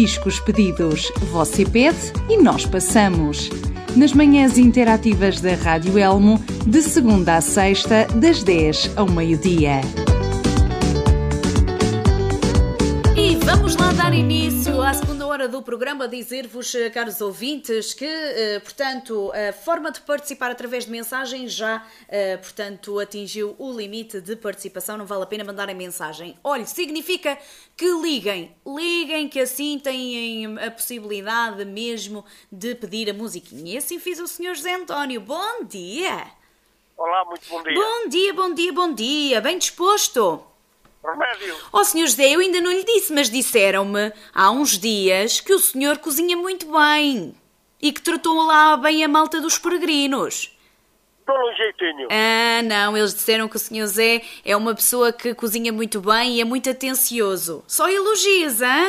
discos pedidos. Você pede e nós passamos. Nas manhãs interativas da Rádio Elmo, de segunda a sexta, das 10 ao meio-dia. E vamos lá dar início à segunda hora do programa, dizer-vos, caros ouvintes, que, portanto, a forma de participar através de mensagem já, portanto, atingiu o limite de participação, não vale a pena mandarem mensagem. Olha, significa que liguem que assim têm a possibilidade mesmo de pedir a musiquinha. E assim fiz o Sr. José António. Bom dia! Olá, muito bom dia. Bom dia, bem disposto? Remédio. Sr. José, eu ainda não lhe disse, mas disseram-me há uns dias que o senhor cozinha muito bem e que tratou lá bem a malta dos peregrinos. Dou-lhe um jeitinho. Não, eles disseram que o Sr. José é uma pessoa que cozinha muito bem e é muito atencioso. Só elogios, hã?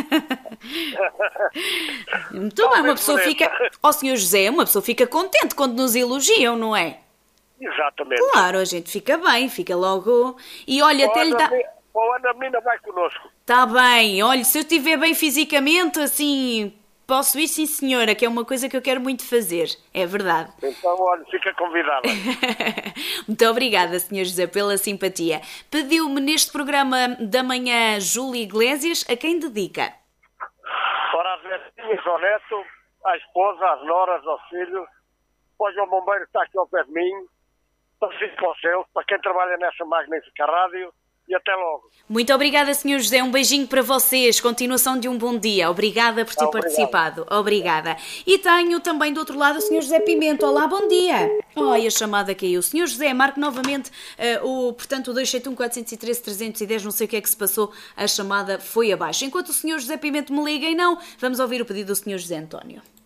Muito bem, uma pessoa fica... Sr. José, uma pessoa fica contente quando nos elogiam, não é? Exatamente. Claro, a gente fica bem, fica logo... E olha, até lhe dá... O Ana Menina vai connosco. Está bem, olha, se eu estiver bem fisicamente, assim, posso ir, sim senhora, que é uma coisa que eu quero muito fazer, é verdade. Então, olha, fica convidada. Muito obrigada, Sr. José, pela simpatia. Pediu-me neste programa da manhã Júlia Iglesias, a quem dedica? Para as netinhas, ao neto, à esposa, às noras, aos filhos, para o João Bombeiro que está aqui ao pé de mim, para os seus, para quem trabalha nessa magnífica rádio, e até logo. Muito obrigada, Sr. José. Um beijinho para vocês. Continuação de um bom dia. Obrigada por ter participado. Obrigada. E tenho também do outro lado o Sr. José Pimento. Olá, bom dia. A chamada caiu. Sr. José, marque novamente portanto, o 271-413-310. Não sei o que é que se passou. A chamada foi abaixo. Enquanto o Sr. José Pimento me liga e não, vamos ouvir o pedido do Sr. José António.